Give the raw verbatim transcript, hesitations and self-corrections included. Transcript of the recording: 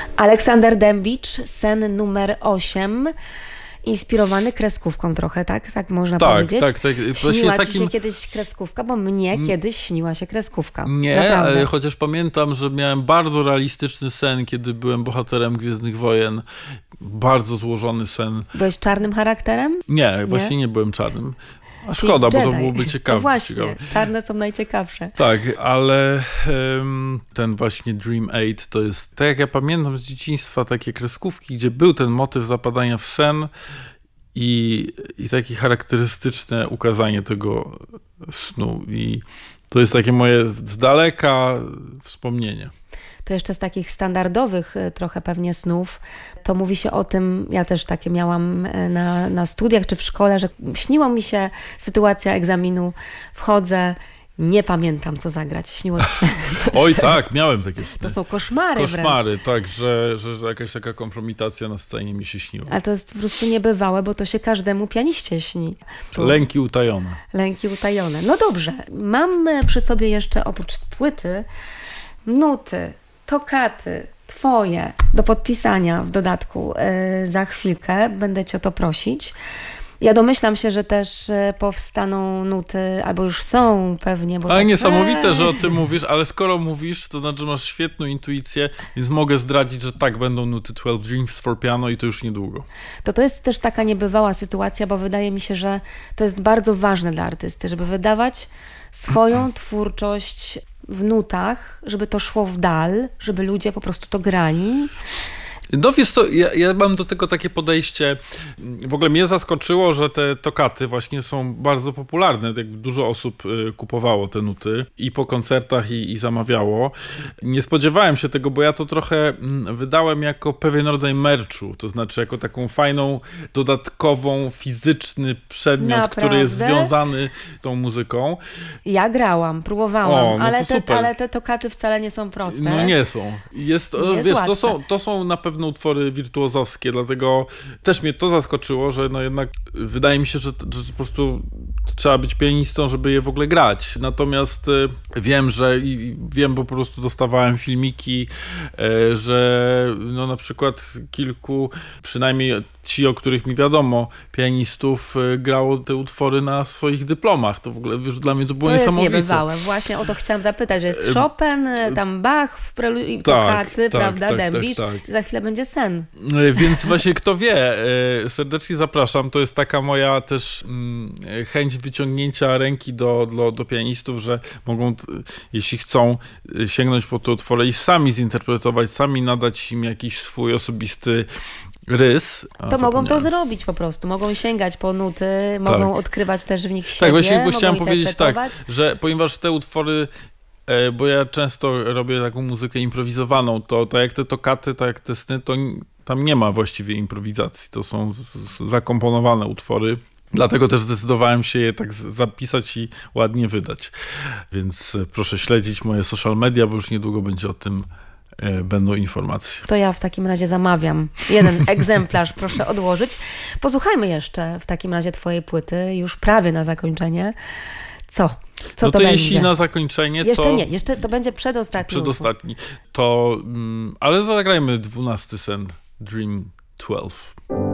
Aleksander Dębicz, sen numer osiem, inspirowany kreskówką trochę, tak? Tak można tak, powiedzieć? Tak, tak. Śniła ci takim... się kiedyś kreskówka? Bo mnie hmm. kiedyś śniła się kreskówka. Nie, Naprawdę. chociaż pamiętam, że miałem bardzo realistyczny sen, kiedy byłem bohaterem Gwiezdnych Wojen. Bardzo złożony sen. Byłeś czarnym charakterem? Nie, właśnie nie, nie byłem czarnym. A Czyli szkoda, Jedi. Bo to byłoby ciekawe. No właśnie, ciekawe. czarne są najciekawsze. Tak, ale um, ten właśnie Dream osiem to jest, tak jak ja pamiętam z dzieciństwa, takie kreskówki, gdzie był ten motyw zapadania w sen i, i takie charakterystyczne ukazanie tego snu. I to jest takie moje z daleka wspomnienie. To jeszcze z takich standardowych trochę pewnie snów, to mówi się o tym, ja też takie miałam na, na studiach czy w szkole, że śniło mi się sytuacja egzaminu, wchodzę, nie pamiętam co zagrać, śniło ci się. Oj tak, miałem takie sny. To są koszmary Koszmary, wręcz. tak, że, że, że jakaś taka kompromitacja na scenie mi się śniła. Ale to jest po prostu niebywałe, bo to się każdemu pianiście śni. Tu Lęki utajone. Lęki utajone. No dobrze, mam przy sobie jeszcze oprócz płyty nuty, tokaty twoje do podpisania w dodatku yy, za chwilkę. Będę cię o to prosić. Ja domyślam się, że też powstaną nuty, albo już są pewnie. Bo ale tak... niesamowite, że o tym mówisz, ale skoro mówisz, to znaczy, że masz świetną intuicję, więc mogę zdradzić, że tak, będą nuty dwanaście Dreams for Piano i to już niedługo. To to jest też taka niebywała sytuacja, bo wydaje mi się, że to jest bardzo ważne dla artysty, żeby wydawać swoją twórczość w nutach, żeby to szło w dal, żeby ludzie po prostu to grali. No wiesz co, ja, ja mam do tego takie podejście, w ogóle mnie zaskoczyło, że te tokaty właśnie są bardzo popularne, jakby dużo osób kupowało te nuty i po koncertach i, i zamawiało. Nie spodziewałem się tego, bo ja to trochę wydałem jako pewien rodzaj merchu, to znaczy jako taką fajną, dodatkową, fizyczny przedmiot, Naprawdę? który jest związany z tą muzyką. Ja grałam, próbowałam, o, no ale, to te, ale te tokaty wcale nie są proste. No nie są. Jest, nie wiesz, jest to są, to są na pewno utwory wirtuozowskie, dlatego też mnie to zaskoczyło, że no jednak wydaje mi się, że, że po prostu trzeba być pianistą, żeby je w ogóle grać. Natomiast y, wiem, że i wiem, bo po prostu dostawałem filmiki, y, że no na przykład kilku, przynajmniej ci, o których mi wiadomo, pianistów y, grało te utwory na swoich dyplomach. To w ogóle, wiesz, dla mnie to było to niesamowite. To jest niebywałe. Właśnie o to chciałam zapytać, że jest Chopin, tam Bach, w prelu- i tak, tokaty, tak, prawda, tak, Dębicz. Tak, tak. Za chwilę będzie sen. Więc właśnie kto wie, serdecznie zapraszam. To jest taka moja też chęć wyciągnięcia ręki do, do, do pianistów, że mogą, jeśli chcą, sięgnąć po te utwory i sami zinterpretować, sami nadać im jakiś swój osobisty rys. A, to mogą to zrobić po prostu. Mogą sięgać po nuty, mogą tak. odkrywać też w nich siebie. Tak, właśnie chciałem powiedzieć tak, że ponieważ te utwory, bo ja często robię taką muzykę improwizowaną, to tak jak te tokaty, tak jak te sny, to tam nie ma właściwie improwizacji. To są z, z, zakomponowane utwory. Dlatego też zdecydowałem się je tak zapisać i ładnie wydać. Więc proszę śledzić moje social media, bo już niedługo będzie o tym będą informacje. To ja w takim razie zamawiam jeden egzemplarz, proszę odłożyć. Posłuchajmy jeszcze w takim razie twojej płyty, już prawie na zakończenie. Co? Co no to, to będzie? Jeśli na zakończenie, jeszcze to... nie, jeszcze to będzie przedostatni. Przedostatni. To, mm, ale zagrajmy dwunasty sen, Dream dwanaście.